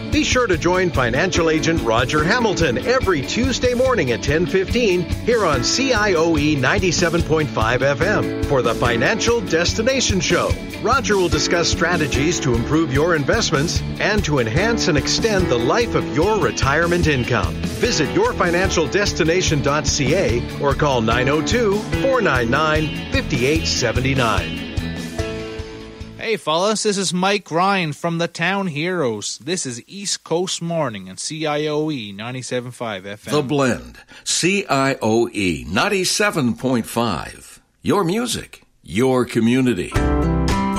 Be sure to join financial agent Roger Hamilton every Tuesday morning at 10:15 here on CIOE 97.5 FM for the Financial Destination Show. Roger will discuss strategies to improve your investments and to enhance and extend the life of your retirement income. Visit yourfinancialdestination.ca or call 902-499-5879. Hey fellas, this is Mike Ryan from the Town Heroes. This is East Coast Morning on CIOE 97.5 FM. The Blend, CIOE 97.5. Your music, your community.